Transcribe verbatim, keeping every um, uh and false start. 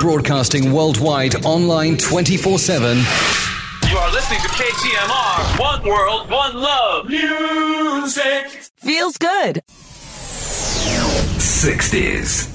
broadcasting worldwide, online twenty-four seven. You are listening to K T M R, One World, One Love. Music feels good. sixties.